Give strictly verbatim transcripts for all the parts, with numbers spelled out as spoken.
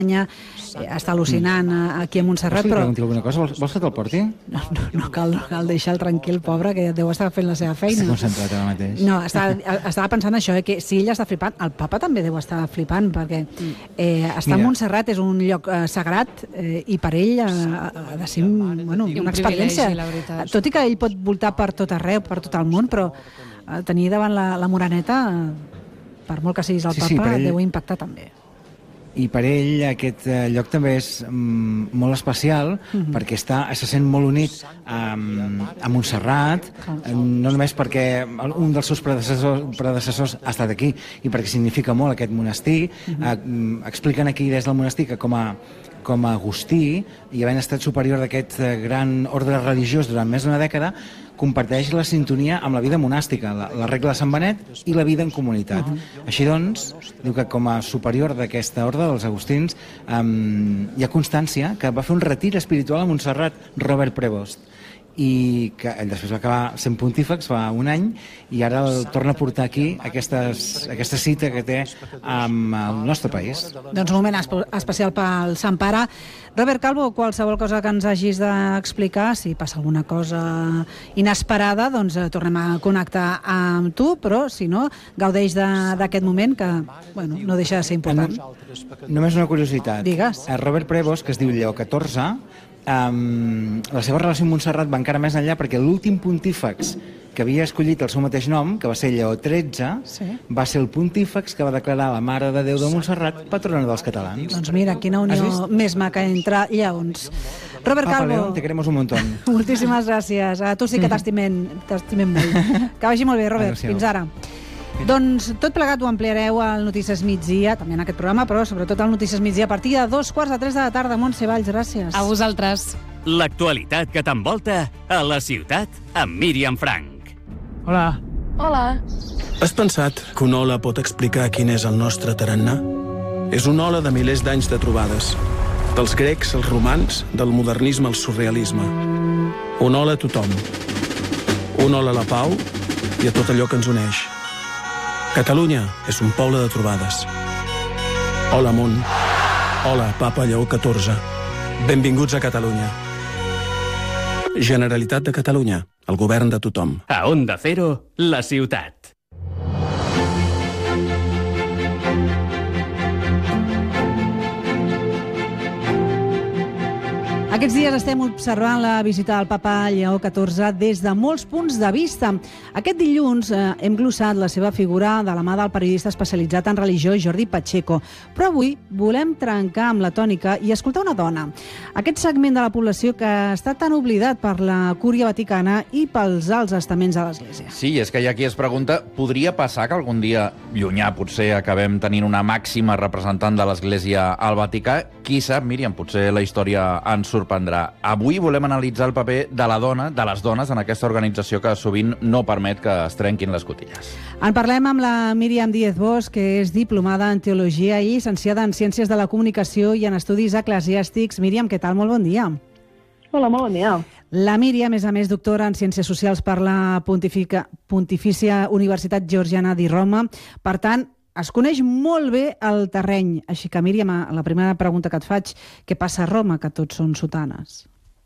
Eh, està al·lucinant eh, aquí a Montserrat, però... però... Vols alguna cosa? Vols, vols que te'l porti? No, no, no cal, no cal deixar el tranquil, pobre, que deu estar fent la seva feina. Està concentrat ara mateix. No, estava, estava pensant això, eh, que si ella està flipant, el papa també deu estar flipant, perquè eh, estar a Montserrat és un lloc eh, sagrat eh, i per ell eh, ha de ser bueno, una experiència. Tot i que ell pot voltar per tot arreu, per tot el món, però eh, tenir davant la, la Moreneta, eh, per molt que siguis el sí, sí, papa, ell... deu impactar també. I per ell aquest eh, lloc també és mm, molt especial, mm-hmm. perquè està, se sent molt unit a, a Montserrat, eh, no només perquè un dels seus predecessors, predecessors ha estat aquí i perquè significa molt aquest monestir. Mm-hmm. eh, expliquen aquí des del monestir que com a com a Agustí, i havent estat superior d'aquest gran ordre religiós durant més d'una dècada, comparteix la sintonia amb la vida monàstica, la, la regla de Sant Benet i la vida en comunitat. Uh-huh. Així doncs, diu que com a superior d'aquesta ordre dels agustins um, hi ha constància que va fer un retir espiritual a Montserrat, Robert Prevost, i que ell després va acabar sent pontífex fa un any i ara el torna a portar aquí aquestes, aquesta cita que té amb el nostre país. Doncs un moment especial pel Sant Pare. Robert Calvo, qualsevol cosa que ens hagis d'explicar, si passa alguna cosa inesperada, doncs tornem a connectar amb tu, però si no, gaudeix d'aquest moment que bueno, no deixa de ser important. Només una curiositat. Digues. Robert Prevost, que es diu Lleó catorze, Um, la seva relació amb Montserrat va encara més enllà perquè l'últim pontífex que havia escollit el seu mateix nom, que va ser Lleó tretze, sí. va ser el pontífex que va declarar la Mare de Déu de Montserrat patrona dels catalans. Doncs mira, quina unió més maca entre lleons. Robert Papa Calvo, León, te queremos un montón. Moltíssimes gràcies. A tu sí que t'estimem, t'estimem molt. Que vagi molt bé, Robert. Adéu-siau. Fins ara. Doncs tot plegat ho ampliareu al Notícies Migdia, també en aquest programa, però sobretot al Notícies Migdia a partir de dos quarts de tres de la tarda. Montse Valls, gràcies. A vosaltres. L'actualitat que t'envolta a la ciutat amb Míriam Frank. Hola. Hola. Has pensat que una ola pot explicar quin és el nostre tarannà? És una ola de milers d'anys de trobades. Dels grecs als romans, del modernisme al surrealisme. Una ola a tothom. Una ola a la pau i a tot allò que ens uneix. Catalunya és un poble de trobades. Hola, món. Hola, Papa Lleó catorze. Benvinguts a Catalunya. Generalitat de Catalunya, el govern de tothom. A Onda Cero, la ciutat. Aquests dies estem observant la visita del papa Lleó catorze des de molts punts de vista. Aquest dilluns eh, hem glossat la seva figura de la mà del periodista especialitzat en religió Jordi Pacheco, però avui volem trencar amb la tònica i escoltar una dona. Aquest segment de la població que està tan oblidat per la Cúria Vaticana i pels alts estaments de l'Església. Sí, és que hi ha qui es pregunta, podria passar que algun dia llunyà potser acabem tenint una màxima representant de l'Església al Vaticà? Qui sap, Míriam, potser la història ens sorprendrà. Avui volem analitzar el paper de la dona, de les dones, en aquesta organització que sovint no permet que es trenquin les cotilles. En parlem amb la Míriam Díez Bosch, que és diplomada en Teologia i llicenciada en Ciències de la Comunicació i en Estudis Eclesiàstics. Míriam, què tal? Molt bon dia. Hola, molt bon dia. La Míriam, a més a més, doctora en Ciències Socials per la Pontifica, Pontifícia Universitat Georgiana di Roma. Per tant, es coneix molt bé el terreny. Així que, Míriam, la primera pregunta que et faig, què passa a Roma, que tots són sotanes?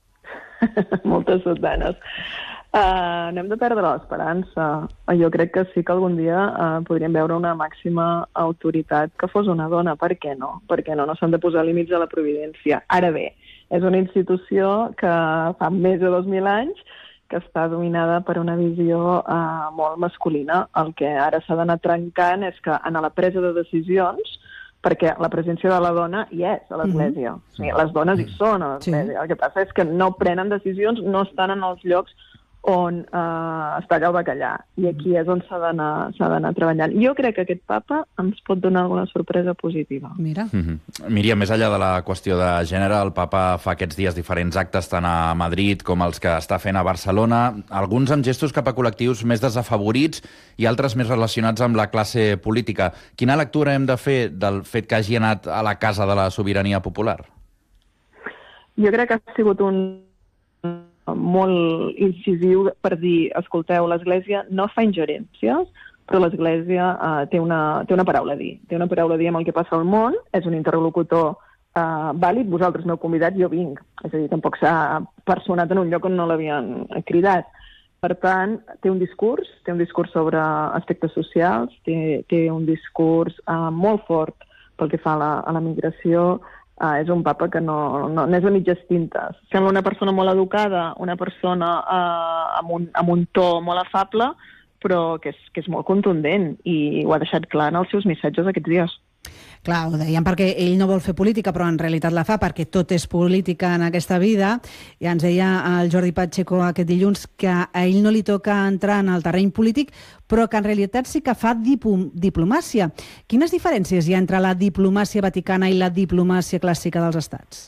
Moltes sotanes. Uh, no hem de perdre l'esperança. Jo crec que sí que algun dia uh, podríem veure una màxima autoritat que fos una dona. Per què no? Per què no? No s'han de posar límits a la providència. Ara bé, és una institució que fa més de dos mil anys que està dominada per una visió uh, molt masculina. El que ara s'ha d'anar trencant és que en la presa de decisions, perquè la presència de la dona hi és a l'Església. Mm-hmm. O sigui, les dones hi són a l'Església. Sí. El que passa és que no prenen decisions, no estan en els llocs on eh, es talla el bacallà. I aquí és on s'ha d'anar s'ha d'anar treballant. Jo crec que aquest papa ens pot donar alguna sorpresa positiva. Mira. Mm-hmm. Míriam, més enllà de la qüestió de gènere, el papa fa aquests dies diferents actes tant a Madrid com els que està fent a Barcelona, alguns amb gestos cap a col·lectius més desafavorits i altres més relacionats amb la classe política. Quina lectura hem de fer del fet que hagi anat a la Casa de la Sobirania Popular? Jo crec que ha sigut un molt incisiu per dir, escolteu, l'Església no fa ingerències, però l'Església uh, té, una, té una paraula a dir. Té una paraula a dir amb el que passa al món, és un interlocutor uh, vàlid, vosaltres m'heu convidat, jo vinc. És a dir, tampoc s'ha personat en un lloc on no l'havien cridat. Per tant, té un discurs, té un discurs sobre aspectes socials, té, té un discurs uh, molt fort pel que fa a la, a la migració. Uh, és un papa que no, no, no és de mitges tintes. Sembla una persona molt educada, una persona uh, amb, un, amb un to molt afable, però que és, que és molt contundent i ho ha deixat clar en els seus missatges aquests dies. Clar, ho dèiem perquè ell no vol fer política, però en realitat la fa perquè tot és política en aquesta vida. I ens deia el Jordi Pacheco aquest dilluns que a ell no li toca entrar en el terreny polític, però que en realitat sí que fa dipl- diplomàcia. Quines diferències hi ha entre la diplomàcia vaticana i la diplomàcia clàssica dels estats?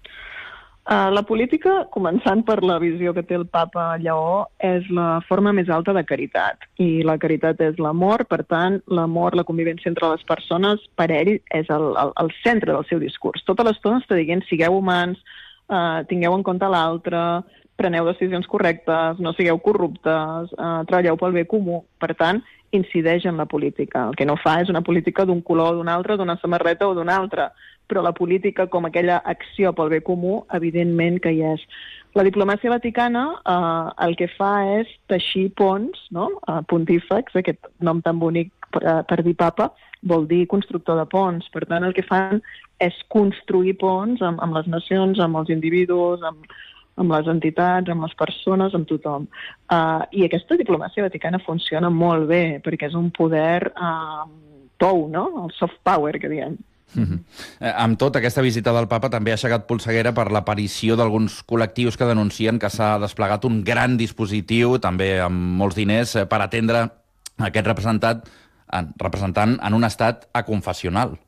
Uh, la política, començant per la visió que té el papa Lleó, és la forma més alta de caritat. I la caritat és l'amor, per tant, l'amor, la convivència entre les persones, per ell és el, el, el centre del seu discurs. Tota l'estona està dient, sigueu humans, uh, tingueu en compte l'altre, preneu decisions correctes, no sigueu corruptes, uh, treballeu pel bé comú. Per tant, incideix en la política. El que no fa és una política d'un color o d'un altre, d'una samarreta o d'un altre, però la política com aquella acció pel bé comú, evidentment que hi és. La diplomàcia vaticana eh, el que fa és teixir ponts, no? Uh, pontífex, aquest nom tan bonic per, uh, per dir papa, vol dir constructor de ponts. Per tant, el que fan és construir ponts amb, amb les nacions, amb els individus, amb, amb les entitats, amb les persones, amb tothom. Uh, I aquesta diplomàcia vaticana funciona molt bé, perquè és un poder uh, tou, no? El soft power, que diem. Mm-hmm. Eh, amb tot, aquesta visita del papa també ha aixecat polseguera per l'aparició d'alguns col·lectius que denuncien que s'ha desplegat un gran dispositiu, també amb molts diners, eh, per atendre aquest representant, en, representant en un estat aconfessional.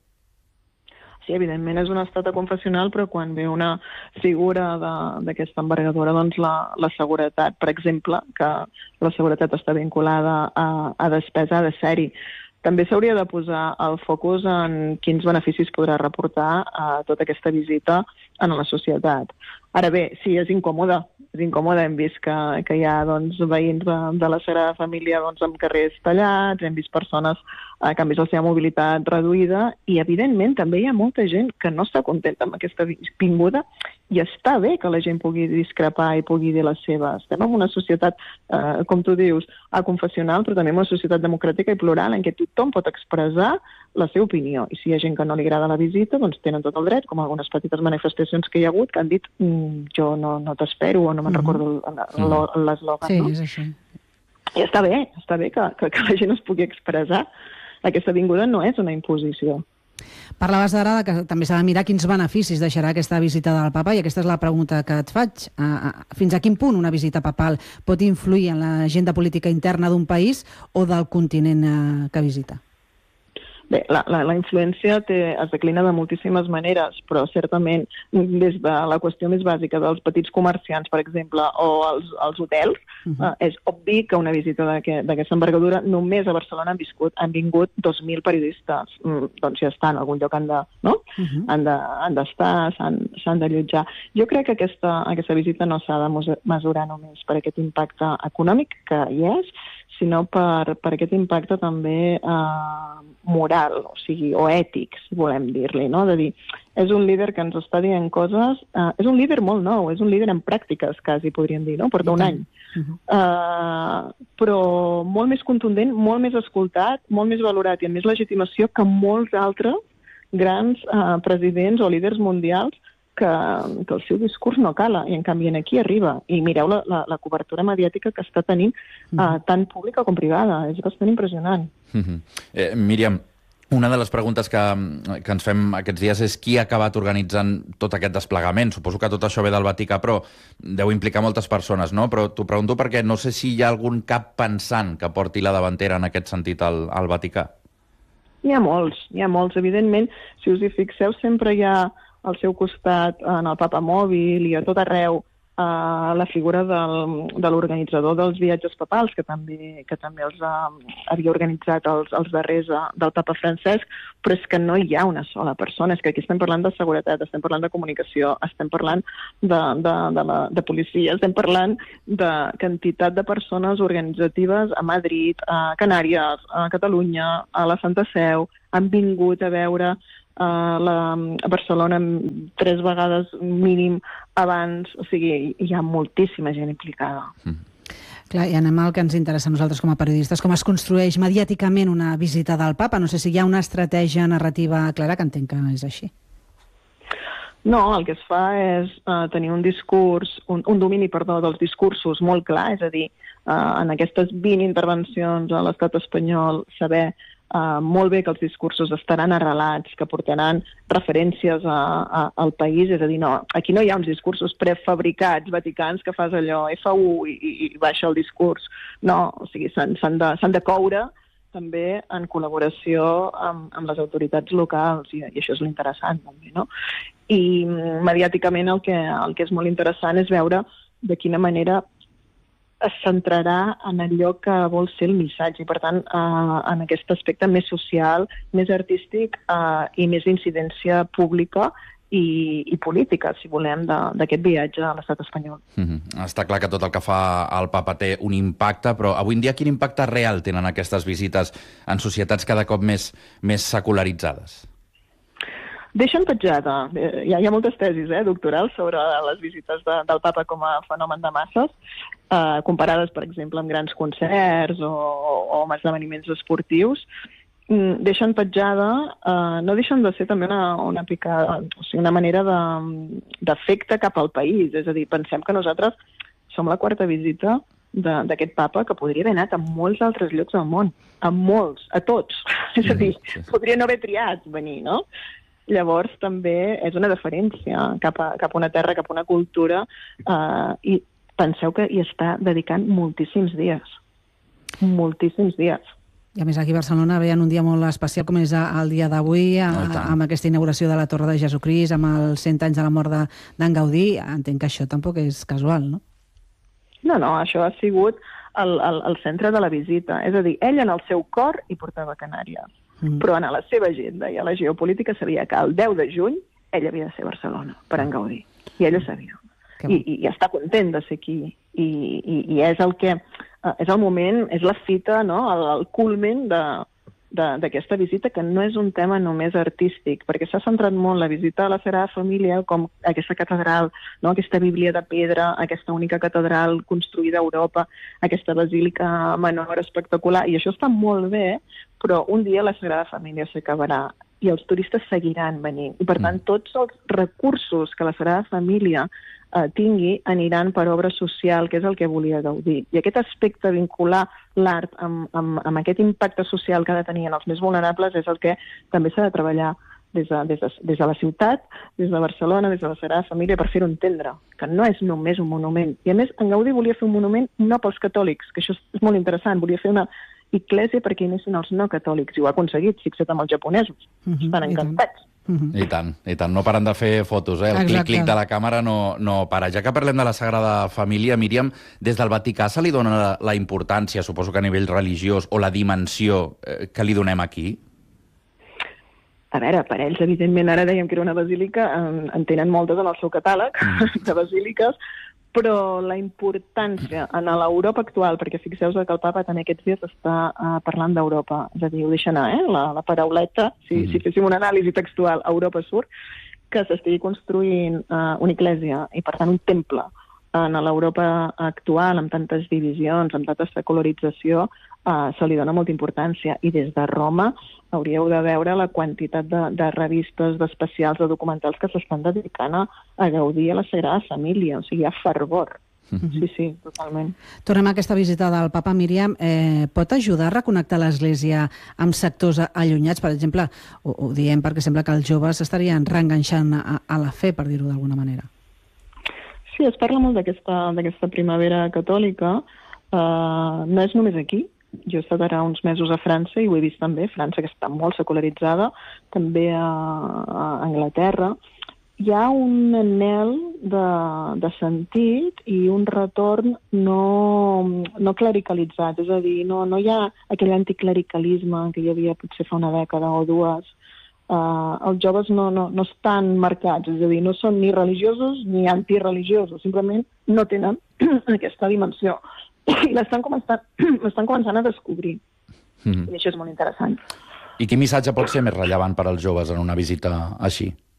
Sí, evidentment és un estat aconfessional, però quan ve una figura d'aquesta envergadura, doncs la, la seguretat, per exemple, que la seguretat està vinculada a, a despesa, ha de ser-hi. També s'hauria de posar el focus en quins beneficis podrà reportar a tota aquesta visita en la societat. Ara bé, sí, és incòmode. És incòmode. Hem vist que, que hi ha doncs, veïns de, de la Sagrada Família doncs, amb carrers tallats, hem vist persones eh, que han vist la seva mobilitat reduïda i, evidentment, també hi ha molta gent que no està contenta amb aquesta vinguda i està bé que la gent pugui discrepar i pugui dir les seves. Estem en una societat, eh, com tu dius, aconfessional, però també en una societat democràtica i plural en què tothom pot expressar la seva opinió. I si hi ha gent que no li agrada la visita, doncs tenen tot el dret, com algunes petites manifestacions que hi ha hagut, que han dit mm, jo no, no t'espero o no me'n mm-hmm. recordo l'eslògan. Sí, no? és això. I està bé, està bé que, que, que la gent es pugui expressar. Aquesta vinguda no és una imposició. Parlaves ara que també s'ha de mirar quins beneficis deixarà aquesta visita del papa i aquesta és la pregunta que et faig. Fins a quin punt una visita papal pot influir en l'agenda política interna d'un país o del continent que visita? Bé, la, la, la influència té, es declina de moltíssimes maneres, però certament des de la qüestió més bàsica dels petits comerciants, per exemple, o els, els hotels, uh-huh. eh, és obvi que una visita d'aquesta envergadura, només a Barcelona han, viscut, han vingut dos mil periodistes. Mm, doncs ja està, en algun lloc han de, no? uh-huh. han de, han d'estar, s'han d'allotjar. Jo crec que aquesta, aquesta visita no s'ha de mesurar només per aquest impacte econòmic, que hi és, sinó per, per aquest impacte també eh, moral, o sigui, o ètic, si volem dir-li, no? De dir, és un líder que ens està dient coses, eh, és un líder molt nou, és un líder en pràctiques, quasi podríem dir, no? Porta un any. Uh-huh. eh, però molt més contundent, molt més escoltat, molt més valorat i amb més legitimació que molts altres grans eh, presidents o líders mundials que, que el seu discurs no cala, i en canvi aquí arriba. I mireu la, la, la cobertura mediàtica que està tenint, eh, tant pública com privada. És bastant impressionant. Mm-hmm. eh, Míriam, una de les preguntes que, que ens fem aquests dies és qui ha acabat organitzant tot aquest desplegament. Suposo que tot això ve del Vaticà, però deu implicar moltes persones, no? Però t'ho pregunto perquè no sé si hi ha algun cap pensant que porti la davantera en aquest sentit al, al Vaticà. Hi ha molts, hi ha molts. Evidentment, si us hi fixeu, sempre hi ha al seu costat, en el papa mòbil i a tot arreu, eh, la figura del, de l'organitzador dels viatges papals, que també, que també els ha, havia organitzat els, els darrers eh, del papa Francesc, però és que no hi ha una sola persona. És que aquí estem parlant de seguretat, estem parlant de comunicació, estem parlant de, de, de, la, de policia, estem parlant de quantitat de persones organitzatives a Madrid, a Canàries, a Catalunya, a la Santa Seu, han vingut a veure uh, la, a Barcelona tres vegades mínim abans, o sigui, hi ha moltíssima gent implicada. Mm. Clar, i anem al que ens interessa a nosaltres com a periodistes, com es construeix mediàticament una visita del papa. No sé si hi ha una estratègia narrativa clara, que entenc que és així. No, el que es fa és uh, tenir un discurs, un, un domini, perdó, dels discursos molt clar, és a dir, uh, en aquestes vint intervencions a l'estat espanyol, saber uh, molt bé que els discursos estaran arrelats, que portaran referències a, a, al país, és a dir, no, aquí no hi ha uns discursos prefabricats vaticans que fas allò F u i, i, i baixa el discurs. No, o sigui, s'han de, s'han de coure també en col·laboració amb, amb les autoritats locals, i, i això és l'interessant també, no? I mediàticament el que, el que és molt interessant és veure de quina manera es centrarà en allò que vol ser el missatge, i per tant eh, en aquest aspecte més social, més artístic eh, i més incidència pública i, i política, si volem, d'aquest viatge a l'estat espanyol. Mm-hmm. Està clar que tot el que fa el papa té un impacte, però avui en dia quin impacte real tenen aquestes visites en societats cada cop més, més secularitzades? Deixen petjada. Hi ha, hi ha moltes tesis eh, doctorals sobre les visites de, del papa com a fenomen de masses, eh, comparades, per exemple, amb grans concerts o, o amb esdeveniments esportius. Mm, deixen petjada, eh, no deixen de ser també una, una, picada, o sigui, una manera d'efecte cap al país. És a dir, pensem que nosaltres som la quarta visita d'aquest papa, que podria haver anat a molts altres llocs del món. A molts, a tots. És a dir, podria no haver triat venir, no? Llavors també és una deferència cap a, cap a una terra, cap a una cultura, eh, i penseu que hi està dedicant moltíssims dies. Moltíssims dies. I a més aquí a Barcelona veien un dia molt especial com és el dia d'avui, amb aquesta inauguració de la Torre de Jesucrist, amb els cent anys de la mort d'en Gaudí. Entenc que això tampoc és casual, no? No, no, això ha sigut el, el, el centre de la visita. És a dir, ell en el seu cor hi portava Canàries, mm. però en la seva agenda i a la geopolítica sabia que el deu de juny ell havia de ser a Barcelona per en Gaudí. I ell ho sabia. I, i, i està content de ser aquí. I, i, i és el que... és el moment, és la fita, no?, el, el culmen d'aquesta visita, que no és un tema només artístic, perquè s'ha centrat molt la visita a la Sagrada Família com aquesta catedral, no?, aquesta bíblia de pedra, aquesta única catedral construïda a Europa, aquesta basílica menor espectacular, i això està molt bé, però un dia la Sagrada Família s'acabarà i els turistes seguiran venint. I per tant, tots els recursos que la Sagrada Família eh, tingui aniran per obra social, que és el que volia Gaudí. I aquest aspecte, vincular l'art amb, amb, amb aquest impacte social que ha de tenir en els més vulnerables, és el que també s'ha de treballar des de, des, de, des de la ciutat, des de Barcelona, des de la Sagrada Família, per fer-ho entendre, que no és només un monument. I a més, en Gaudí volia fer un monument no pels catòlics, que això és molt interessant, volia fer una Iglésia perquè hi anessin els no catòlics, i ho ha aconseguit, fixa't amb els japonesos. Uh-huh, estan encantats. Uh-huh. I tant, i tant. No paren de fer fotos, eh? El clic-clic de la càmera no, no para. Ja que parlem de la Sagrada Família, Míriam, des del Vaticà se li dona la, la importància, suposo que a nivell religiós, o la dimensió eh, que li donem aquí? A veure, per ells, evidentment, ara dèiem que era una basílica, en, en tenen moltes en el seu catàleg mm. de basíliques, però la importància en l'Europa actual, perquè fixeu que el papa també aquests dies està uh, parlant d'Europa, és a dir, ho deixa anar, eh? la, la parauleta, si, mm-hmm. si féssim una anàlisi textual, Europa surt, que s'estigui construint uh, una església i, per tant, un temple en l'Europa actual, amb tantes divisions, amb tanta secularització, uh, se li dona molta importància. I des de Roma hauríeu de veure la quantitat de, de revistes, d'especials, de documentals que s'estan dedicant a, a gaudir a la Sagrada Família. O sigui, hi ha fervor. Mm-hmm. Sí, sí, totalment. Tornem a aquesta visita del papa, Míriam. Eh, pot ajudar a reconnectar l'Església amb sectors allunyats? Per exemple, ho, ho diem perquè sembla que els joves estarien reenganxant a, a la fe, per dir-ho d'alguna manera. Sí, es parla molt d'aquesta primavera catòlica. Uh, no és només aquí. Jo he estat ara uns mesos a França i ho he vist també. França, que està molt secularitzada, també a, a Anglaterra. Hi ha un anhel de, de sentit i un retorn no, no clericalitzat. És a dir, no, no hi ha aquell anticlericalisme que hi havia potser fa una dècada o dues. Uh, els joves no, no, no estan marcats, és a dir, no són ni religiosos ni antireligiosos, simplement no tenen aquesta dimensió. I l'estan començant, l'estan començant a descobrir. Mm-hmm. I això és molt interessant. I quin missatge pot ser més rellevant per als joves en una visita així?